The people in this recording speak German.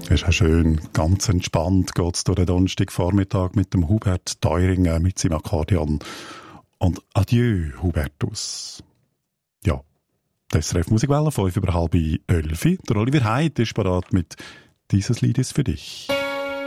Das ist auch schön, ganz entspannt geht es durch den Donnerstagvormittag mit dem Hubert Teuringer mit seinem Akkordeon. Und adieu, Hubertus. Ja, das SRF Musikwelle, 11:05. Der Oliver Heid ist parat mit «Dieses Lied ist für dich».